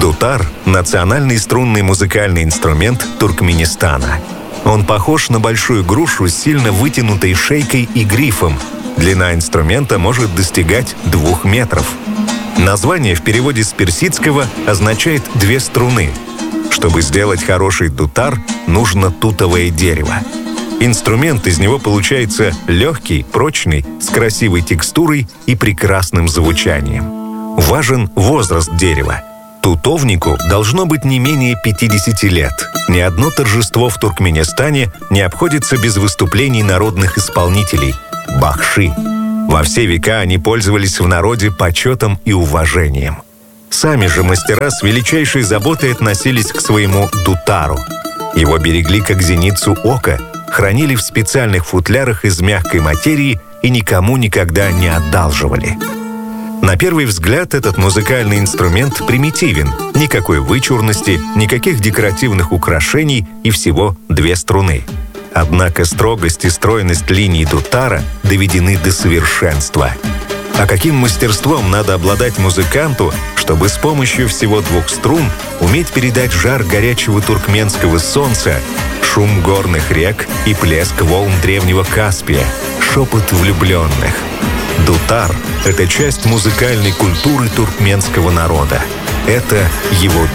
Дутар – национальный струнный музыкальный инструмент Туркменистана. Он похож на большую грушу с сильно вытянутой шейкой и грифом. Длина инструмента может достигать 2 метров. Название в переводе с персидского означает «две струны». Чтобы сделать хороший дутар, нужно тутовое дерево. Инструмент из него получается легкий, прочный, с красивой текстурой и прекрасным звучанием. Важен возраст дерева. Тутовнику должно быть не менее 50 лет. Ни одно торжество в Туркменистане не обходится без выступлений народных исполнителей – бахши. Во все века они пользовались в народе почетом и уважением. Сами же мастера с величайшей заботой относились к своему дутару. Его берегли как зеницу ока, хранили в специальных футлярах из мягкой материи и никому никогда не одалживали. На первый взгляд этот музыкальный инструмент примитивен. Никакой вычурности, никаких декоративных украшений и всего 2 струны. Однако строгость и стройность линий дутара доведены до совершенства. А каким мастерством надо обладать музыканту, чтобы с помощью всего 2 струн уметь передать жар горячего туркменского солнца, шум горных рек и плеск волн древнего Каспия, шепот влюбленных. Дутар — это часть музыкальной культуры туркменского народа. Это его